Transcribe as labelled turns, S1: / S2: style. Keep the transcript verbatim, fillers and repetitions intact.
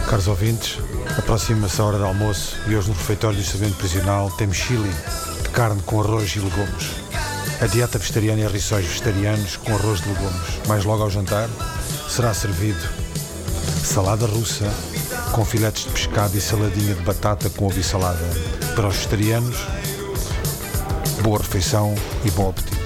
S1: Caros ouvintes, aproxima-se a hora de almoço e hoje no refeitório do estabelecimenento prisional temos chili de carne com arroz e legumes. A dieta vegetariana e rissóis vegetarianos com arroz de legumes. Mais logo ao jantar será servido salada russa com filetes de pescado e saladinha de batata com ovo e salada. Para os vegetarianos, boa refeição e bom apetite.